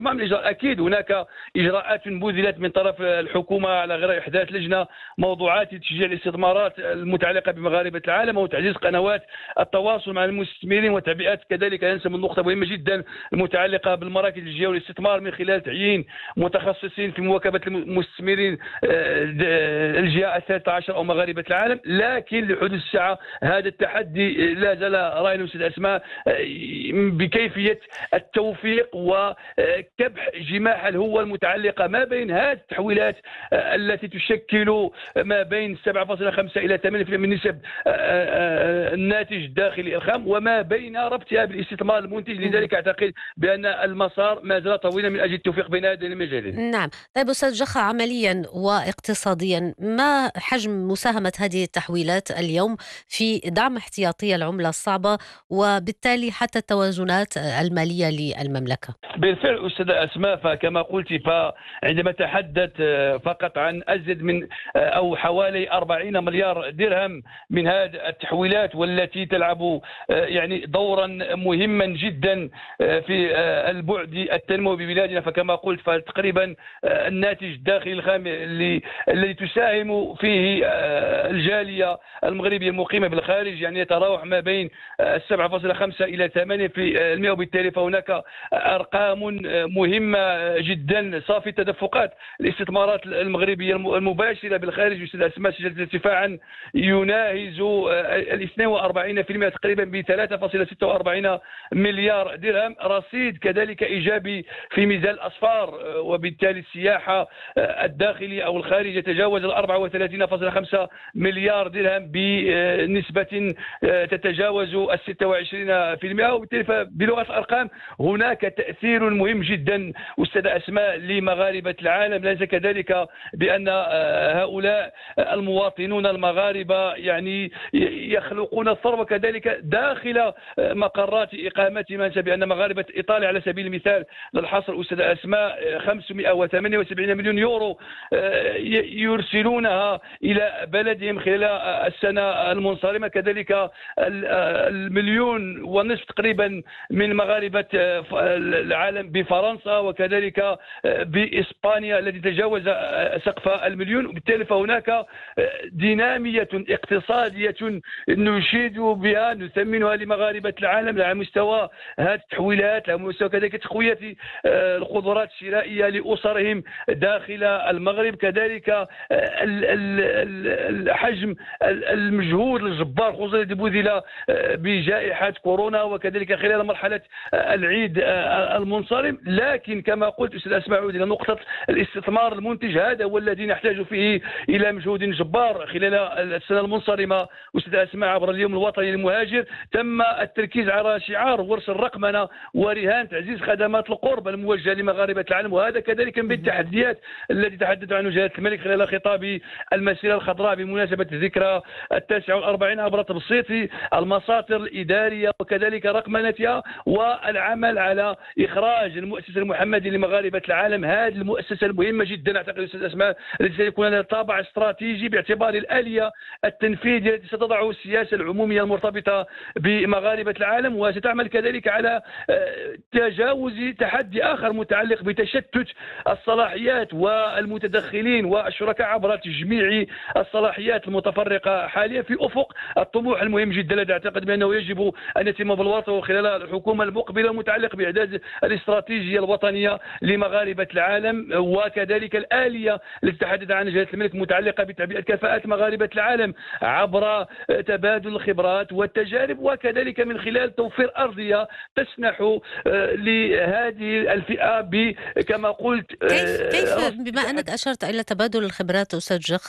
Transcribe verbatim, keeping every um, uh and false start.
من الإجراء. أكيد هناك إجراءات بذلت من طرف الحكومة على غير إحداث لجنة موضوعات لتشجيع الاستثمارات المتعلقة بمغاربة العالم وتعزيز قنوات التواصل مع المستثمرين وتعبئة كذلك ننسى من نقطة مهمة جدا المتعلقة بالمراكز الجهوية والاستثمار من خلال تعيين متخصصين في مواكبة المستثمرين الجهة الثالثة عشر أو مغاربة العالم. لكن لحدوث الساعة هذا التحدي لا زال راهن أستاذ أسماء بكيفية التوفيق وكبح جماح الهوة المتعلقة ما بين هذه التحويلات التي تشكل ما بين سبعة فاصلة خمسة إلى ثمانية بالمئة من نسب الناتج الداخلي الخام وما بين ربطها بالاستثمار المنتج. لذلك أعتقد بأن المسار ما زال طويلا من أجل التوفيق بين هذين المجالين. نعم. طيب أستاذ جخا، عمليا واقتصاديا ما حجم مساهمة هذه التحويلات اليوم في دعم احتياطية العملة الصعبة وبالتالي حتى التوازنات المالية للمملكة؟ بالفعل أستاذة أسماء، فكما قلت فعندما تحدث فقط عن أزيد من أو حوالي أربعين مليار درهم من هذه التحويلات والتي تلعب يعني دورا مهما جدا في البعد التنموي ببلادنا، فكما قلت فتقريبا الناتج الداخلي الخام الذي تساهم فيه الجالية المغربية المقيمة بالخارج يعني يتراوح ما بين سبعة فاصلة خمسة إلى ثمانية في المئة، وبالتالي فهناك أرقام مهمة جدا. صافي التدفقات الاستثمارات المغربية المباشرة بالخارج أستاذ أسماء سجلت ارتفاعا يناهز ال اثنين وأربعين بالمئة تقريبا ب ثلاثة فاصلة ستة وأربعين مليار درهم. رصيد كذلك إيجابي في ميزان الأسفار، وبالتالي السياحة الداخلي أو الخارج يتجاوز ال أربعة وثلاثين فاصلة خمسة مليار درهم بنسبة تتجاوز ال ستة وعشرين بالمئة، وبالتالي بلغة الأرقام هناك تأثير مهم جدا أستاذ أسماء لمغاربة العالم. ليس كذلك بأن هؤلاء المواطنون المغاربة يعني يخلقون الثروة كذلك داخل مقرات إقامتهم. بأن مغاربة إيطاليا على سبيل المثال للحصر أستاذ أسماء خمسمئة وثمانية وسبعين مليون يورو يرسلونها إلى بلدهم خلال السنة المنصرمة. كذلك المليون ونصف تقريبا من مغاربة العالم بفرنسا وكذلك بإسبانيا الذي تجاوز سقف المليون. وبالتالي فهناك دينامية اقتصادية نشيد بها نثمنها لمغاربة العالم على مستوى هذه التحويلات، على مستوى كذلك تقوية القدرات الشرائية لأسرهم داخل المغرب. كذلك الحجم المجهود الجبار خصوصا الذي بذل بجائحة كورونا وكذلك خلال مرحلة العيد المنصرم. لكن كما قلت أستاذ أسماء إلى نقطة الاستثمار المنتج، هذا هو الذي نحتاج فيه إلى مجهود جبار خلال السنة المنصرمة. أستاذ أسماء عبر اليوم الوطني للمهاجر تم التركيز على شعار ورش الرقمنة ورهان تعزيز خدمات القرب الموجهة لمغاربة العالم، وهذا كذلك من التحديات التي تحدث عنه جلالة الملك خلال خطاب المسيرة الخضراء بمناسبة الذكرى التاسعة والأربعين عبر تبسيط المساطر الإدارية وكذلك رقمنتها والعمل على إخراج المؤسسة المحمدي لمغاربة العالم. هذه المؤسسة المهمة جدا أعتقد أستاذ أسماء التي سيكون لها طابع استراتيجي باعتبار الآلية التنفيذية التي ستضع السياسة العمومية المرتبطة بمغاربة العالم، وستعمل كذلك على تجاوز تحدي آخر متعلق بتشتت الصلاحيات والمتدخلين والشركاء عبر تجميع الصلاحيات المتفرقة حاليا في أفق الطموح المهم جدا الذي أعتقد بأنه يجب أن يتم بالوطن خلال الحكومة المقبلة المتعلق بإعداد الاستراتيجية الوطنية لمغاربة العالم، وكذلك الآلية التي تحدث عنها جلالة الملك متعلقة بتعبئة كفاءات مغاربة العالم عبر تبادل الخبرات والتجارب، وكذلك من خلال توفير أرضية تسمح لهذه الفئة ب كما قلت كيف كيف بما أنك أشرت إلى تبادل الخبرات أستاذ جخا